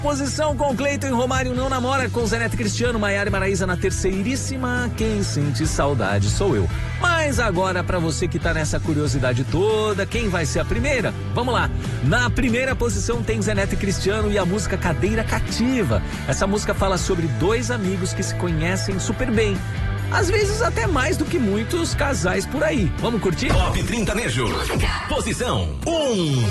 Posição com Cleiton e Romário não namora, com Zé Neto e Cristiano, Maiara e Maraísa na terceiríssima. Quem sente saudade sou eu. Mas agora, pra você que tá nessa curiosidade toda, quem vai ser a primeira? Vamos lá. Na primeira posição tem Zé Neto e Cristiano e a música Cadeira Cativa. Essa música fala sobre dois amigos que se conhecem super bem. Às vezes até mais do que muitos casais por aí. Vamos curtir? Top 30 Nejo. Posição 1.